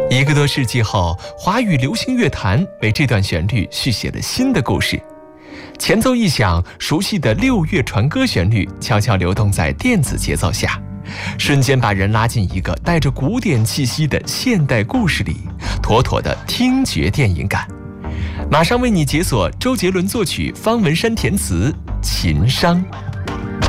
1个多世纪后，华语流行乐坛为这段旋律续写了新的故事。前奏一响，熟悉的6月传歌旋律悄悄流动在电子节奏下，瞬间把人拉进一个带着古典气息的现代故事里，妥妥的听觉电影感。马上为你解锁周杰伦作曲、方文山填词《情商》。